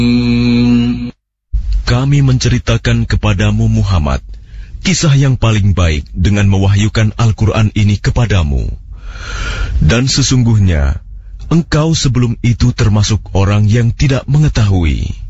Kami menceritakan kepadamu Muhammad kisah yang paling baik dengan mewahyukan Al-Quran ini kepadamu. Dan sesungguhnya engkau sebelum itu termasuk orang yang tidak mengetahui.